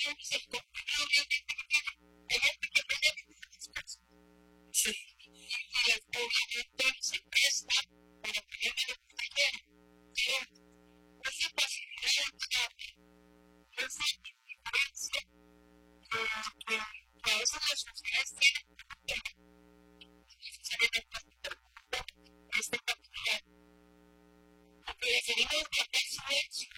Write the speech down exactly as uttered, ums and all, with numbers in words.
Sí, y obviamente se presta para que yo me lo quiera. Esa facilidad de esa indiferencia que, que, que a veces las sociedades tienen necesariamente esta facilidad. Lo que definimos de silencio